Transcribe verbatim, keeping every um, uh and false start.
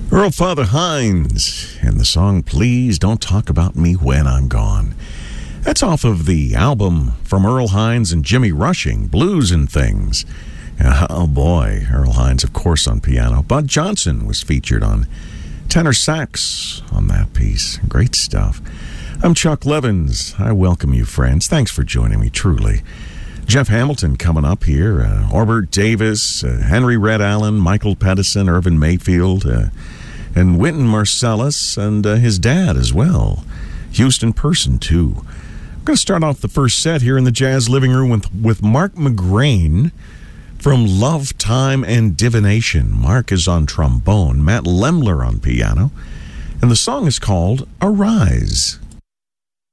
Earl Father Hines and the song Please Don't Talk About Me When I'm Gone. That's off of the album from Earl Hines and Jimmy Rushing, Blues and Things. Oh boy, Earl Hines, of course, on piano. Bud Johnson was featured on tenor sax on that piece. Great stuff. I'm Chuck Levins. I welcome you, friends. Thanks for joining me, truly. Jeff Hamilton coming up here. Uh, Orbert Davis, uh, Henry Red Allen, Michael Pedersen, Irvin Mayfield, uh, and Wynton Marsalis, and uh, his dad as well. Houston Person, too. I'm going to start off the first set here in the Jazz Living Room with, with Mark McGrain from Love, Time, and Divination. Mark is on trombone, Matt Lemler on piano, and the song is called Arise.